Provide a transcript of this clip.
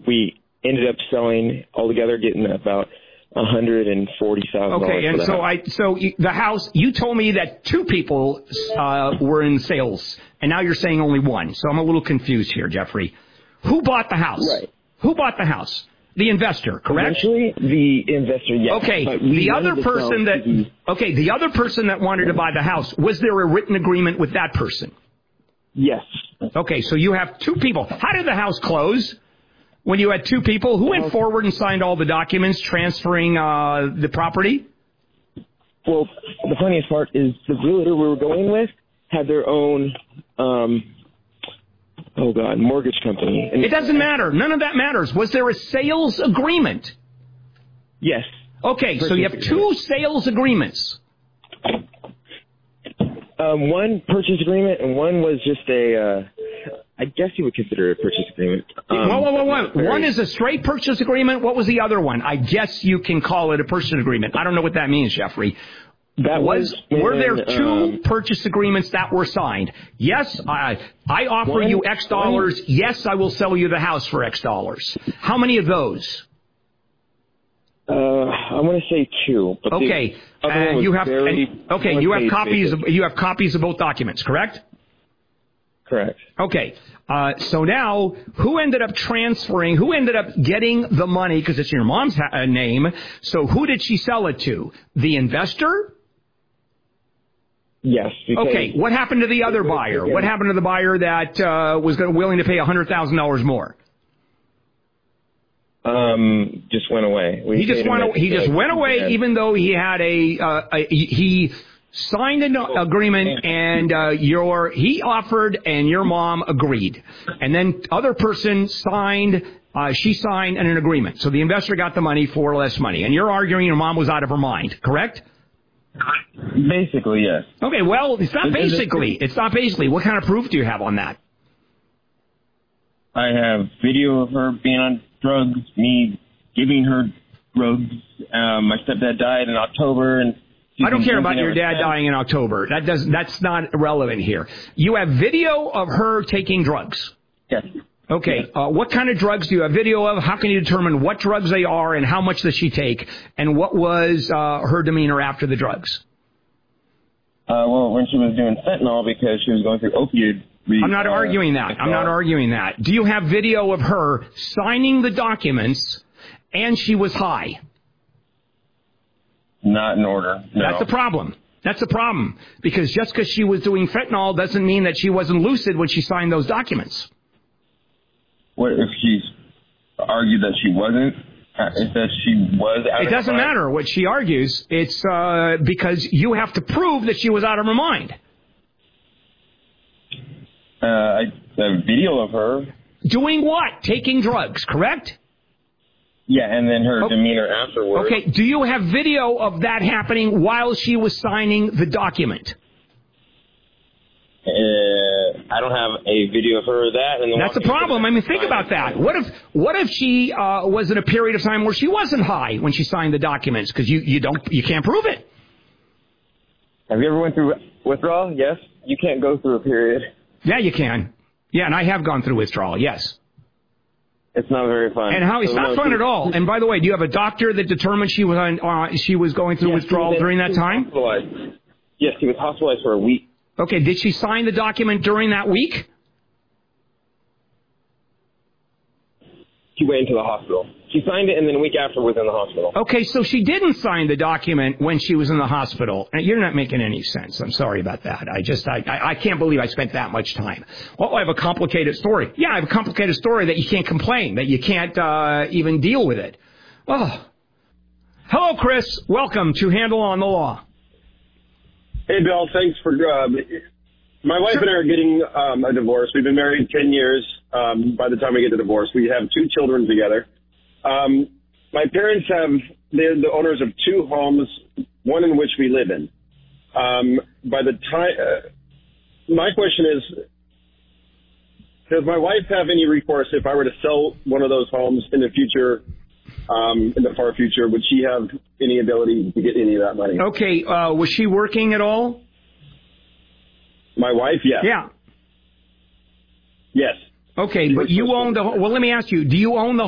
we ended up selling altogether, getting about $140,000. Okay, and the house, you told me that two people were in sales, and now you're saying only one. So I'm a little confused here, Jeffrey. Who bought the house? Right. Who bought the house? The investor, correct? Eventually, the investor, yes. Okay, the other person that wanted to buy the house, was there a written agreement with that person? Yes. Okay, so you have two people. How did the house close? When you had two people, who went forward and signed all the documents transferring the property? Well, the funniest part is the realtor we were going with had their own, mortgage company. And it doesn't matter. None of that matters. Was there a sales agreement? Yes. Okay, so you have two sales agreements. One purchase agreement, and one was just I guess you would consider it a purchase agreement. Whoa. One is a straight purchase agreement. What was the other one? I guess you can call it a purchase agreement. I don't know what that means, Jeffrey. Were there two purchase agreements that were signed? Yes, I offer you X dollars. Yes, I will sell you the house for X dollars. How many of those? I want to say two. But okay, you have copies of both documents, correct? Correct. Okay, so now who ended up getting the money, because it's in your mom's name, so who did she sell it to? The investor? Yes. Okay, what happened to the other buyer? What happened to the buyer that was willing to pay $100,000 more? Just went away. He just went away, even though he had he signed an agreement, and he offered and your mom agreed, and then other person signed. She signed an agreement, so the investor got the money for less money, and you're arguing your mom was out of her mind, correct? Basically, yes. Okay, well, it's not basically. It's not basically. What kind of proof do you have on that? I have video of her being on drugs, me giving her drugs. My stepdad died in October, and I don't care about your dad dying in October. That's not relevant here. You have video of her taking drugs. Yes. Okay. Yes. What kind of drugs do you have video of? How can you determine what drugs they are and how much does she take? And what was her demeanor after the drugs? Well, when she was doing fentanyl because she was going through opioid. I'm not arguing that. Do you have video of her signing the documents and she was high? Not in order. No. That's the problem. Because just because she was doing fentanyl doesn't mean that she wasn't lucid when she signed those documents. What if she argued that she wasn't? That she was out of her mind? It doesn't matter what she argues. It's because you have to prove that she was out of her mind. I have video of her. Doing what? Taking drugs, correct? Yeah, and then her demeanor afterwards. Okay, do you have video of that happening while she was signing the document? I don't have a video of her of that. And that's the problem. I mean, think about that. What if she was in a period of time where she wasn't high when she signed the documents? Because you can't prove it. Have you ever went through withdrawal? Yes. You can't go through a period. Yeah, you can. Yeah, and I have gone through withdrawal. Yes. It's not very fun. And it's not fun at all. And by the way, do you have a doctor that determined she was going through withdrawal during that time? Yes, she was hospitalized for a week. Okay, did she sign the document during that week? She went into the hospital. She signed it, and then a week after was in the hospital. Okay, so she didn't sign the document when she was in the hospital. You're not making any sense. I'm sorry about that. I can't believe I spent that much time. Well, I have a complicated story. Yeah, I have a complicated story that you can't complain, that you can't even deal with it. Oh. Hello, Chris. Welcome to Handle on the Law. Hey, Bill. Thanks for... my wife and I are getting a divorce. We've been married 10 years. By the time we get the divorce, we have 2 children together. My parents they're the owners of 2 homes, one in which we live in. By the time, my question is, does my wife have any recourse if I were to sell one of those homes in the future, in the far future? Would she have any ability to get any of that money? Okay, was she working at all? My wife, yes. Yeah. Yes. Okay, but you own the... Well, let me ask you, do you own the